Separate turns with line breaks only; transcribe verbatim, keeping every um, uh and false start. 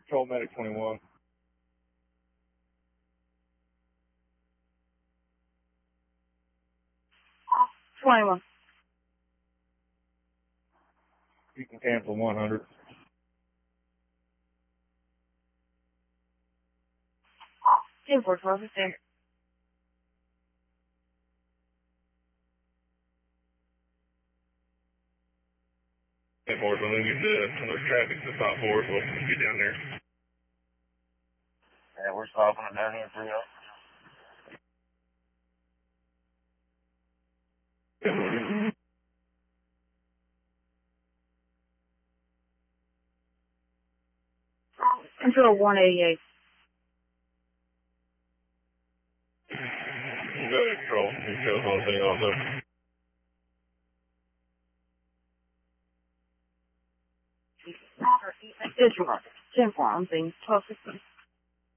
Control Medic twenty-one.
twenty-one.
You can cancel one hundred.
ten four, twelve, fifteen.
ten four, so then get the there's traffic to stop for us, we'll get down there. Yeah, we're stopping it down here for you.
Control one eighty-eight.
Go ahead, control. You show us one thing also.
Disregard. ten four, I'm saying twelve fifteen.